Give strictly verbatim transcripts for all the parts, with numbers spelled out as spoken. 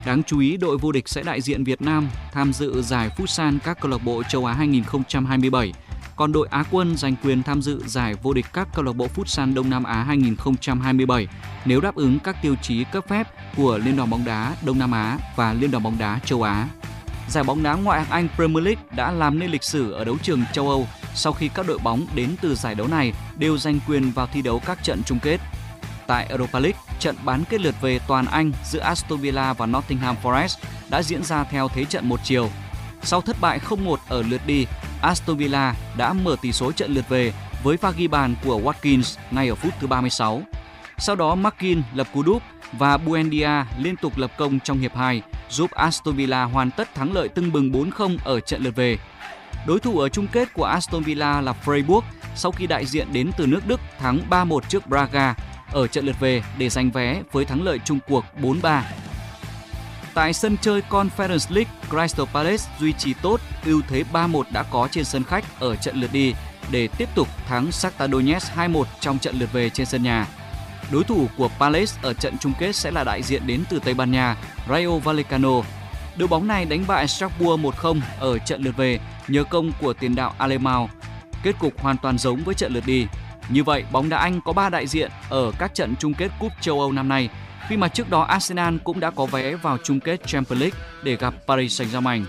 Đáng chú ý, đội vô địch sẽ đại diện Việt Nam tham dự giải Futsal các câu lạc bộ châu Á hai không hai bảy, còn đội Á quân giành quyền tham dự giải vô địch các câu lạc bộ Futsal Đông Nam Á hai không hai bảy nếu đáp ứng các tiêu chí cấp phép của Liên đoàn bóng đá Đông Nam Á và Liên đoàn bóng đá châu Á. Giải bóng đá ngoại hạng Anh Premier League đã làm nên lịch sử ở đấu trường châu Âu sau khi các đội bóng đến từ giải đấu này đều giành quyền vào thi đấu các trận chung kết. Tại Europa League, trận bán kết lượt về toàn Anh giữa Aston Villa và Nottingham Forest đã diễn ra theo thế trận một chiều. Sau thất bại không một ở lượt đi, Aston Villa đã mở tỷ số trận lượt về với pha ghi bàn của Watkins ngay ở phút thứ ba mươi sáu. Sau đó McGinn lập cú đúp và Buendia liên tục lập công trong hiệp hai, giúp Aston Villa hoàn tất thắng lợi tưng bừng bốn không ở trận lượt về. Đối thủ ở chung kết của Aston Villa là Freiburg sau khi đại diện đến từ nước Đức thắng ba một trước Braga ở trận lượt về để giành vé với thắng lợi chung cuộc bốn ba. Tại sân chơi Conference League, Crystal Palace duy trì tốt ưu thế ba một đã có trên sân khách ở trận lượt đi để tiếp tục thắng Shakhtar Donetsk hai một trong trận lượt về trên sân nhà. Đối thủ của Palace ở trận chung kết sẽ là đại diện đến từ Tây Ban Nha, Rayo Vallecano. Đội bóng này đánh bại Strasbourg một không ở trận lượt về nhờ công của tiền đạo Alemão. Kết cục hoàn toàn giống với trận lượt đi. Như vậy, bóng đá Anh có ba đại diện ở các trận chung kết Cúp châu Âu năm nay, khi mà trước đó Arsenal cũng đã có vé vào chung kết Champions League để gặp Paris Saint-Germain.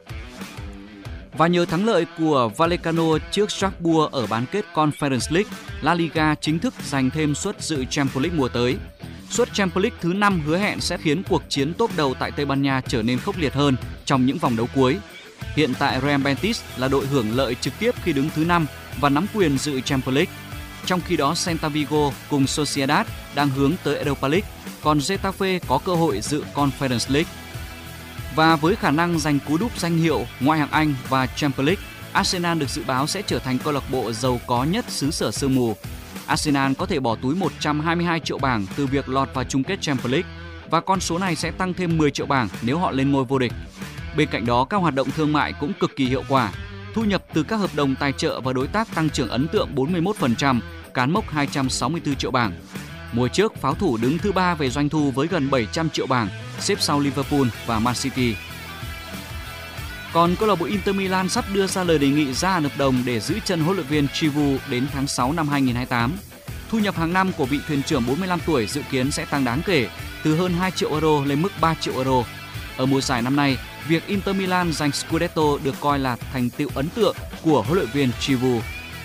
Và nhờ thắng lợi của Vallecano trước Strasbourg ở bán kết Conference League, La Liga chính thức giành thêm suất dự Champions League mùa tới. Suất Champions League thứ năm hứa hẹn sẽ khiến cuộc chiến top đầu tại Tây Ban Nha trở nên khốc liệt hơn trong những vòng đấu cuối. Hiện tại Real Betis là đội hưởng lợi trực tiếp khi đứng thứ năm và nắm quyền dự Champions League. Trong khi đó Celta Vigo cùng Sociedad đang hướng tới Europa League, còn Getafe có cơ hội dự Conference League. Và với khả năng giành cú đúp danh hiệu ngoại hạng Anh và Champions League, Arsenal được dự báo sẽ trở thành câu lạc bộ giàu có nhất xứ sở sương mù. Arsenal có thể bỏ túi một trăm hai mươi hai triệu bảng từ việc lọt vào chung kết Champions League và con số này sẽ tăng thêm mười triệu bảng nếu họ lên ngôi vô địch. Bên cạnh đó, các hoạt động thương mại cũng cực kỳ hiệu quả. Thu nhập từ các hợp đồng tài trợ và đối tác tăng trưởng ấn tượng bốn mươi mốt phần trăm, cán mốc hai trăm sáu mươi tư triệu bảng. Mùa trước, pháo thủ đứng thứ ba về doanh thu với gần bảy trăm triệu bảng, xếp sau Liverpool và Man City. Còn câu lạc bộ Inter Milan sắp đưa ra lời đề nghị gia hạn hợp đồng để giữ chân huấn luyện viên Chivu đến tháng sáu năm hai không hai tám. Thu nhập hàng năm của vị thuyền trưởng bốn mươi lăm tuổi dự kiến sẽ tăng đáng kể, từ hơn hai triệu euro lên mức ba triệu euro. Ở mùa giải năm nay, việc Inter Milan giành Scudetto được coi là thành tựu ấn tượng của huấn luyện viên Chivu.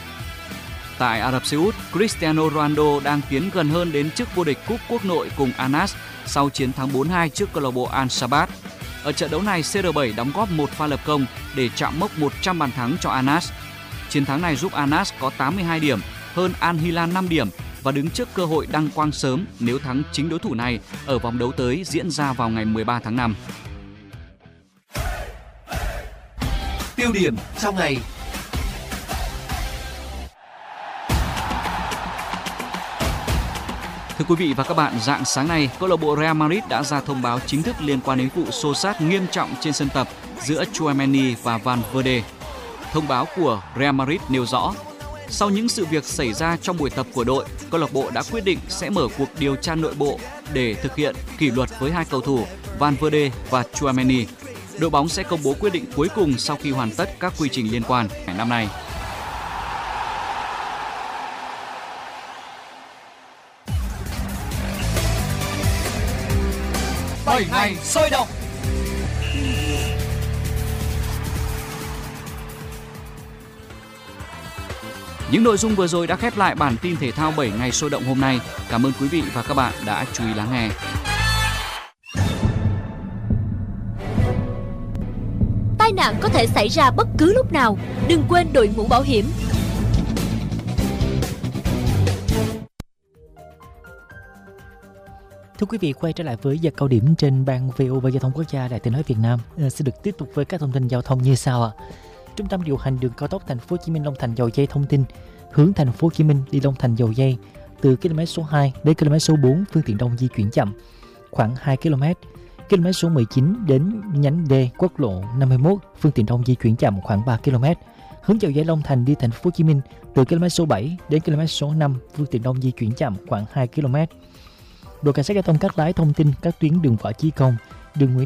Tại Ả Rập Xê Út, Cristiano Ronaldo đang tiến gần hơn đến chức vô địch Cúp Quốc nội cùng Al Nassr sau chiến thắng bốn hai trước câu lạc bộ Al Sabath. Ở trận đấu này, xê rờ bảy đóng góp một pha lập công để chạm mốc một trăm bàn thắng cho Al Nassr. Chiến thắng này giúp Al Nassr có tám mươi hai điểm, hơn Al Hilal năm điểm và đứng trước cơ hội đăng quang sớm nếu thắng chính đối thủ này ở vòng đấu tới diễn ra vào ngày mười ba tháng năm. Tiêu điểm trong ngày. Thưa quý vị và các bạn, rạng sáng nay, câu lạc bộ Real Madrid đã ra thông báo chính thức liên quan đến vụ xô xát nghiêm trọng trên sân tập giữa Tchouaméni và Valverde. Thông báo của Real Madrid nêu rõ, sau những sự việc xảy ra trong buổi tập của đội, câu lạc bộ đã quyết định sẽ mở cuộc điều tra nội bộ để thực hiện kỷ luật với hai cầu thủ Valverde và Tchouaméni. Đội bóng sẽ công bố quyết định cuối cùng sau khi hoàn tất các quy trình liên quan năm nay. bảy ngày sôi động. Những nội dung vừa rồi đã khép lại bản tin thể thao bảy ngày sôi động hôm nay. Cảm ơn quý vị và các bạn đã chú ý lắng nghe. Tai nạn có thể xảy ra bất cứ lúc nào. Đừng quên đội mũ bảo hiểm. Thưa quý vị, quay trở lại với giờ cao điểm trên ban vê o vê Giao thông Quốc gia Đài Tiếng nói Việt Nam. À, sẽ được tiếp tục với các thông tin giao thông như sau ạ. À. Trung tâm điều hành đường cao tốc Thành phố Hồ Chí Minh Long Thành Dầu Giây thông tin hướng Thành phố Hồ Chí Minh đi Long Thành Dầu Giây từ ki lô mét số hai đến ki lô mét số bốn phương tiện đông di chuyển chậm khoảng hai ki lô mét. ki lô mét số mười chín đến nhánh D quốc lộ năm mươi mốt phương tiện đông di chuyển chậm khoảng ba ki lô mét. Hướng Dầu Giây Long Thành đi Thành phố Hồ Chí Minh từ ki lô mét số bảy đến ki lô mét số năm phương tiện đông di chuyển chậm khoảng hai ki lô mét. Đội cảnh sát giao thông Cát Lái thông tin các tuyến đường Võ Chí Công, đường Nguyễn